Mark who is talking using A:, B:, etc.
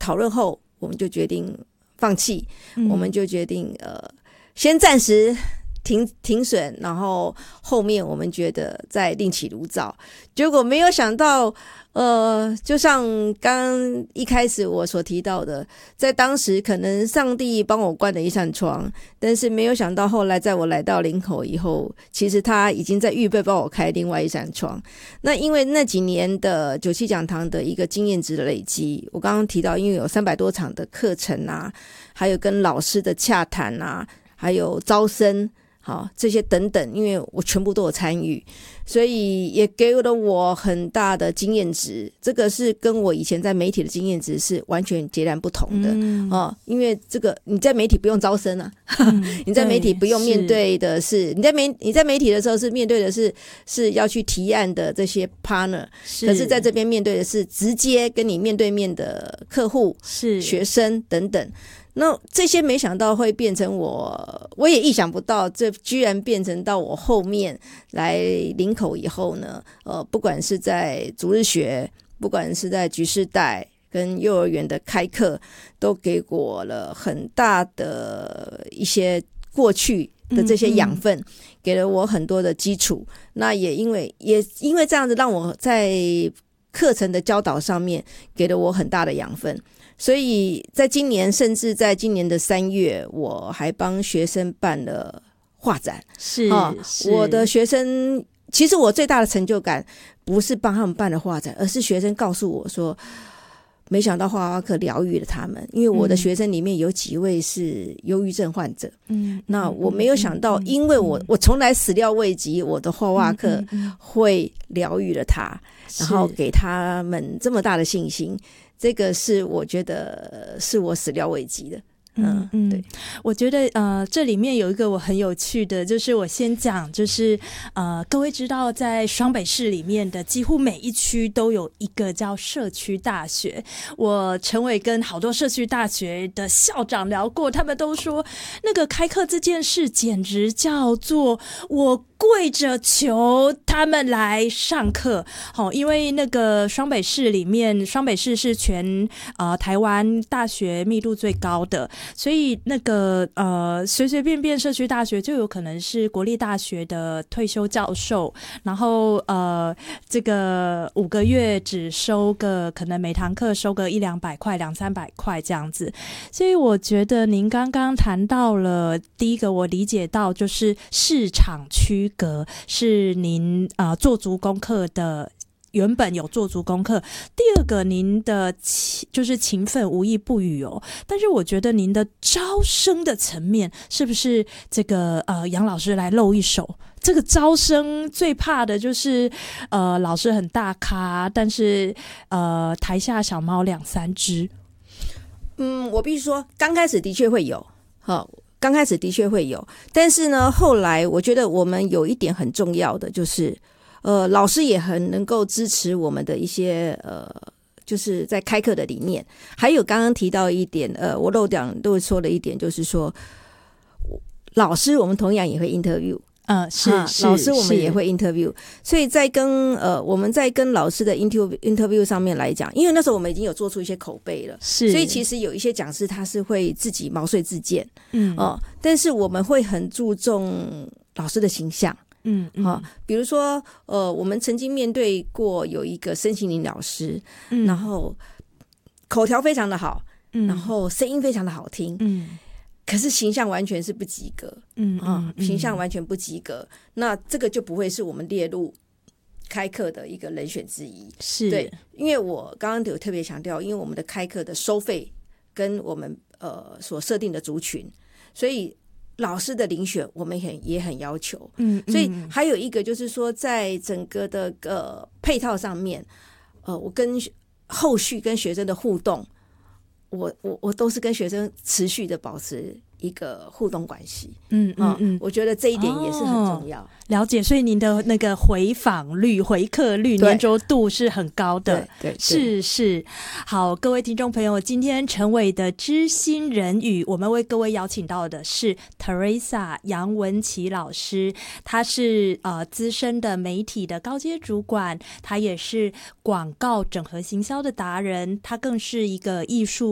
A: 讨论后，我们就决定放弃，我们就决定先暂时停损，然后后面我们觉得再另起炉灶。结果没有想到就像刚刚一开始我所提到的，在当时可能上帝帮我关了一扇窗，但是没有想到后来在我来到林口以后，其实他已经在预备帮我开另外一扇窗。那因为那几年的97讲堂的一个经验值的累积，我刚刚提到因为有300多场的课程啊，还有跟老师的洽谈啊，还有招生好，这些等等，因为我全部都有参与，所以也给了我很大的经验值。这个是跟我以前在媒体的经验值是完全截然不同的因为这个你在媒体不用招生啊，你在媒体不用面对的是你在媒体的时候是面对的是要去提案的这些 partner， 可是在这边面对的是直接跟你面对面的客户、是学生等等。那这些没想到会变成我也意想不到，这居然变成到我后面来林口以后呢，不管是在逐日学，不管是在局世代跟幼儿园的开课，都给我了很大的一些过去的这些养分，给了我很多的基础。那也因为这样子，让我在课程的教导上面给了我很大的养分。所以在今年，甚至在今年的3月，我还帮学生办了画展。是我的学生，其实我最大的成就感不是帮他们办了画展，而是学生告诉我说，没想到画画课疗愈了他们。因为我的学生里面有几位是忧郁症患者，那我没有想到，因为我从来始料未及我的画画课会疗愈了他，然后给他们这么大的信心。这个是我觉得是我始料未及的。对，
B: 我觉得这里面有一个我很有趣的，就是我先讲，就是各位知道在双北市里面的几乎每一区都有一个叫社区大学。我陈伟跟好多社区大学的校长聊过，他们都说那个开课这件事简直叫做我跪着求他们来上课。因为那个双北市里面，双北市是全台湾大学密度最高的，所以那个随随便便社区大学就有可能是国立大学的退休教授，然后这个5个月只收个可能每堂课收个100-200块200-300块这样子。所以我觉得您刚刚谈到了第一个，我理解到就是市场区隔是您做足功课的，原本有做足功课。第二个，您的就是勤奋无一不语但是我觉得您的招生的层面，是不是这个杨老师来露一手？这个招生最怕的就是老师很大咖，但是台下小猫2-3只。
A: 我必须说刚开始的确会有刚开始的确会有，但是呢，后来我觉得我们有一点很重要的就是老师也很能够支持我们的一些就是在开课的理念。还有刚刚提到一点我漏说了一点，就是说老师我们同样也会 interview。是老师我们也会 interview， 所以在我们在跟老师的 interview 上面来讲，因为那时候我们已经有做出一些口碑了，所以其实有一些讲师他是会自己毛遂自荐，但是我们会很注重老师的形象。比如说我们曾经面对过有一个身心灵老师，然后口条非常的好，然后声音非常的好听，可是形象完全是不及格，形象完全不及格，那这个就不会是我们列入开课的一个人选之一。是对，因为我刚刚有特别强调，因为我们的开课的收费跟我们所设定的族群，所以老师的遴选我们也很要求。所以还有一个就是说，在整个的配套上面，我跟后续跟学生的互动，我都是跟学生持续的保持一个互动关系。我觉得这一点也是很重要。
B: 了解，所以您的那个回访率、回客率、粘着度是很高的。对，是。好，各位听众朋友，今天陈伟的知心人语，我们为各位邀请到的是 Teresa 杨文琪老师，她是资深的媒体的高阶主管，她也是广告整合行销的达人，她更是一个艺术